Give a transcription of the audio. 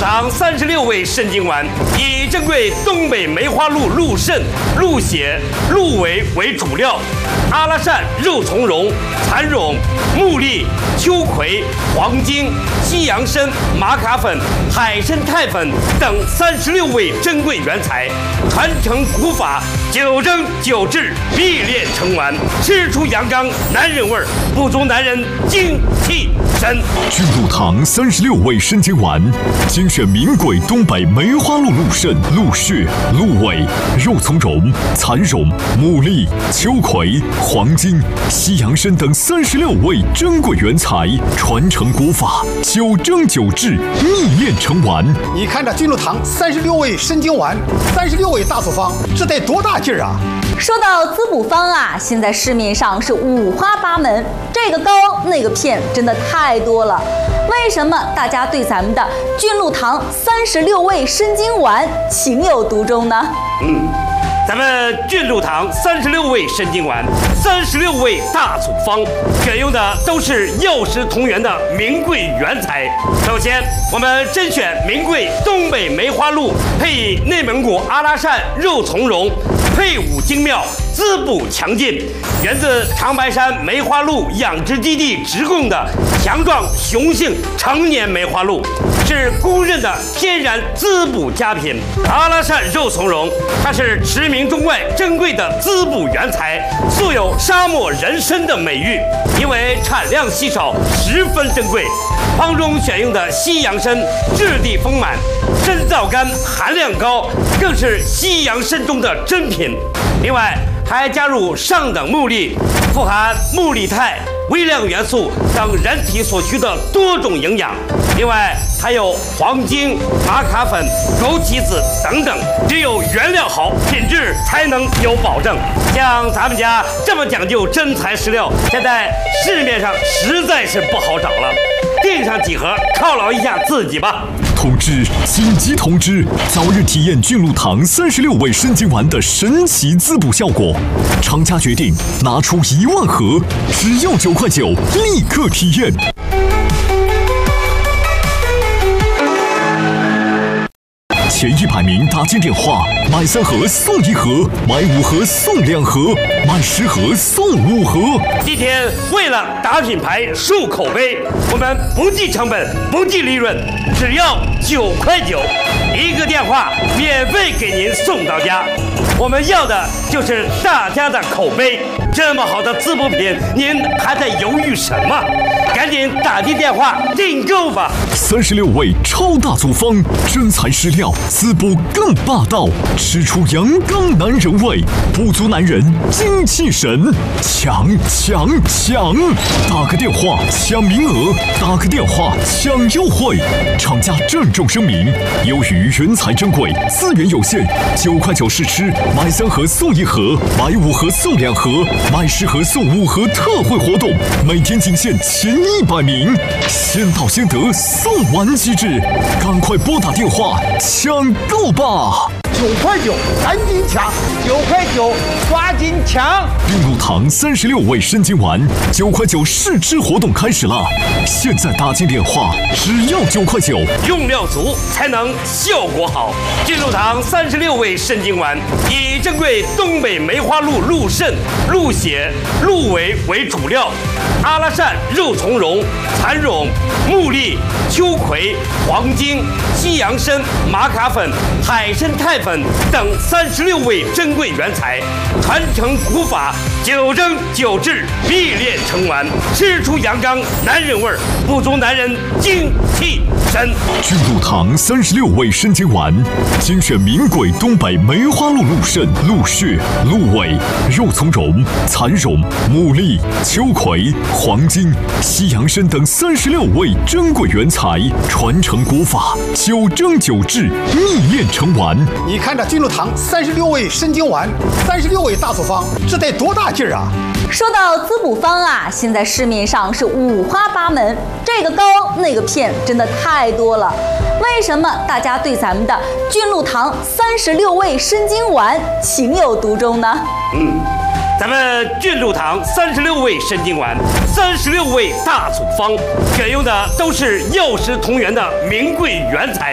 堂36味肾精丸，以珍贵东北梅花鹿鹿肾、鹿血、鹿尾为主料，阿拉善、肉苁蓉、蚕蛹、木栗、秋葵、黄精、西洋参、玛卡粉、海参肽粉等36味珍贵原材，传承古法，9蒸9制，秘炼成丸，吃出阳刚男人味儿，不足男人精气神。 菌鹿堂36味肾精丸，精选名贵东北梅花鹿鹿肾、鹿血、鹿尾、肉苁蓉、蚕蛹、木栗、秋葵、黄精、西洋参等36味珍贵原材，传承古法，9蒸9制，秘炼成丸。 你看这菌鹿堂36味肾精丸，36味大处方，这得多大劲儿啊！ 说到滋补方啊，现在市面上是五花八门，这个膏那个片，真的太多了。为什么大家对咱们的菌鹿堂36味肾精丸情有独钟呢？ 咱们菌鹿堂36味肾精丸，36味大处方，选用的都是药食同源的名贵原材。首先，我们甄选名贵东北梅花鹿，配以内蒙古阿拉善肉苁蓉，配伍精妙，滋补强劲，源自长白山梅花鹿养殖基地直供的强壮雄性成年梅花鹿，是公认的天然滋补佳品。阿拉善肉苁蓉，它是驰名中外珍贵的滋补原材，素有沙漠人参的美誉，因为产量稀少，十分珍贵。方中选用的西洋参质地丰满，参皂苷含量高，更是西洋参中的珍品。另外还加入上等木栗，富含木栗肽、微量元素等人体所需的多种营养。另外还有黄精、玛卡粉、枸杞子等等，只有原料好，品质才能有保证。像咱们家这么讲究真材实料，现在市面上实在是不好找了。订上几盒犒劳一下自己吧。 通知！紧急通知！早日体验菌鹿堂36味肾精丸的神奇滋补效果。厂家决定拿出1万盒，只要9块9，立刻体验。前100名打进电话，买3盒送1盒，买5盒送2盒，买10盒送5盒。 今天为了打品牌、树口碑，我们不计成本、不计利润，只要9块9，一个电话免费给您送到家。我们要的就是大家的口碑。这么好的滋补品，您还在犹豫什么？赶紧打进电话订购吧 ！36味超大组方，真材实料，滋补更霸道，吃出阳刚男人味，不足男人精气神，抢！打个电话抢名额，打个电话抢优惠。厂家郑重声明：由于原材珍贵，资源有限，9块9试吃，买3盒送1盒，买5盒送2盒，买10盒送5盒特惠活动，每天仅限前100名，先到先得，送完即止，赶快拨打电话抢购吧 ！9块9，赶紧抢！9块9，抓紧抢！ 菌鹿堂36味肾精丸，9块9试吃活动开始了，现在打进电话，只要9块9， 用料足才能效果好。菌鹿堂36味肾精丸，以珍贵东北梅花鹿鹿肾、鹿血、鹿尾为主料，阿拉善、肉苁蓉、蚕蛹、木栗、秋葵、黄精、西洋参、玛卡粉、海参肽粉等36味珍贵原材，传承古法，9蒸9制，秘炼成丸，吃出阳刚男人味儿，不足男人精气神。 菌鹿堂36味肾精丸，精选名贵东北梅花鹿鹿肾、鹿血、鹿尾、肉苁蓉、蚕蛹、木栗、秋葵、黄精、西洋参等36味珍贵原材，传承古法，9蒸9制，秘炼成丸。 你看这菌鹿堂36味肾精丸，36味大处方，这得多大劲儿啊！ 说到滋补方啊，现在市面上是五花八门，这个膏那个片，真的太多了。为什么大家对咱们的菌鹿堂36味肾精丸情有独钟呢？ 咱们菌鹿堂36味肾精丸，36味大处方，选用的都是药食同源的名贵原材。